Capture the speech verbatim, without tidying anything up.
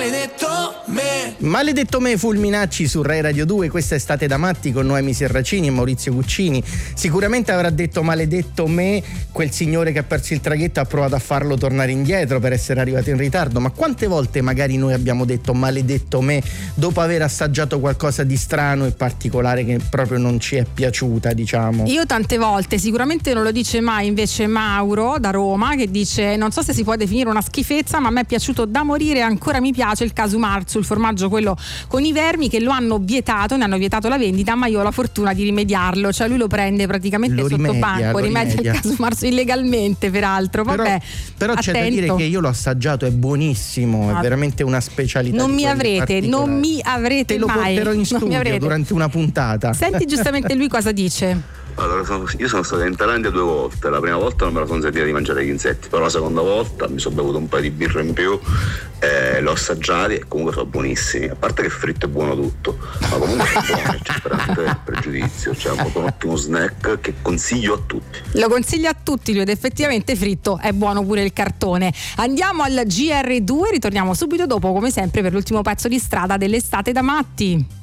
maledetto me. Maledetto me, Fulminacci su Rai Radio due. Questa è Estate da matti con Noemi Serracini e Maurizio Guccini. Sicuramente avrà detto maledetto me quel signore che ha perso il traghetto, ha provato a farlo tornare indietro per essere arrivato in ritardo. Ma quante volte magari noi abbiamo detto maledetto me dopo aver assaggiato qualcosa di strano e particolare che proprio non ci è piaciuta, diciamo? Io tante volte, sicuramente non lo dice mai invece Mauro da Roma, che dice: non so se si può definire una schifezza, ma a me è piaciuto da morire, ancora mi piace il casu marzu, il formaggio quello con i vermi, che lo hanno vietato, ne hanno vietato la vendita, ma io ho la fortuna di rimediarlo, cioè lui lo prende praticamente lo sotto rimedia, banco, rimedia, rimedia il casu marzu illegalmente peraltro. Vabbè, però, però c'è da dire che io l'ho assaggiato, è buonissimo, ah, è veramente una specialità. Non mi avrete, non mi avrete Te lo mai. porterò in studio durante una puntata. Senti giustamente lui cosa dice. Allora, sono, io sono stato in Thailandia due volte. La prima volta non me la sono sentita di mangiare gli insetti, però la seconda volta mi sono bevuto un paio di birra in più, eh, l'ho assaggiati e comunque sono buonissimi. A parte che fritto è buono tutto, ma comunque sono buoni, c'è veramente pregiudizio. Cioè, è un ottimo snack che consiglio a tutti. Lo consiglio a tutti lui, ed effettivamente fritto è buono pure il cartone. Andiamo al G R due, ritorniamo subito dopo, come sempre, per l'ultimo pezzo di strada dell'Estate da matti.